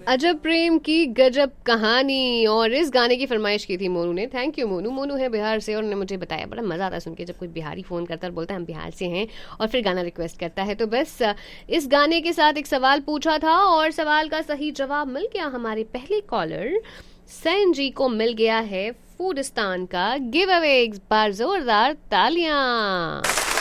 अजब प्रेम की गजब कहानी। और इस गाने की फरमाइश की थी मोनू ने। Thank you Monu. मोनू है बिहार से और ने मुझे बताया, बड़ा मज़ा आता है सुन के जब कोई बिहारी फ़ोन करता है और बोलता है हम बिहार से हैं और फिर गाना रिक्वेस्ट करता है। तो बस इस गाने के साथ एक सवाल पूछा था और सवाल का सही जवाब मिल गया। हमारे पहले कॉलर सैन जी को मिल गया है फूडस्तान का गिव अवे। एक बार जोरदार तालियां।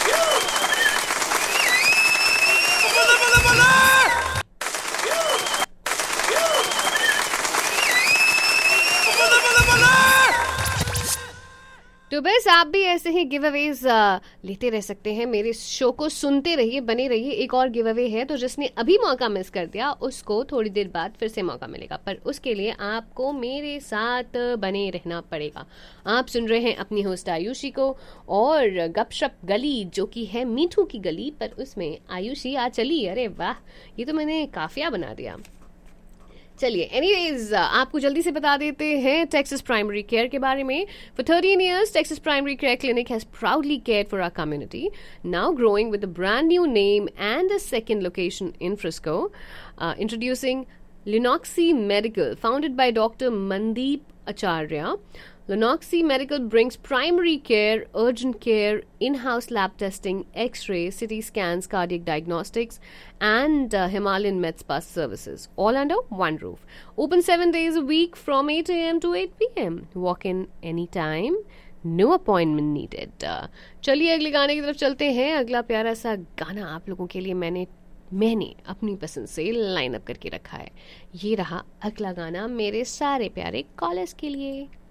तो बस आप भी ऐसे ही गिव अवेज लेते रह सकते हैं। मेरे शो को सुनते रहिए, बने रहिए। एक और गिव अवे है, तो जिसने अभी मौका मिस कर दिया उसको थोड़ी देर बाद फिर से मौका मिलेगा, पर उसके लिए आपको मेरे साथ बने रहना पड़ेगा। आप सुन रहे हैं अपनी होस्ट आयुषी को और गपशप गली, जो कि है मीठू की गली, पर उसमें आयुषी आ चली। अरे वाह, ये तो मैंने काफिया बना दिया। चलिए, एनीवेज आपको जल्दी से बता देते हैं टेक्सास प्राइमरी केयर के बारे में। For 13 years, Texas Primary Care Clinic has proudly cared for our community, now growing with a brand new name and a second location in Frisco. Introducing Lunoxi Medical, founded by Dr. Mandeep Acharya. Lunoxi Medical brings primary care, urgent care, in-house lab testing, X-ray, CT scans, cardiac diagnostics, and Himalayan Med Spa services, all under one roof. Open 7 days a week from 8 a.m. to 8 p.m. Walk in anytime. No appointment needed. चलिए अगले गाने की तरफ चलते हैं। अगला प्यारा सा गाना आप लोगों के लिए मैंने अपनी पसंद से लाइन अप करके रखा है। ये रहा अगला गाना मेरे सारे प्यारे कॉलर्स के लिए।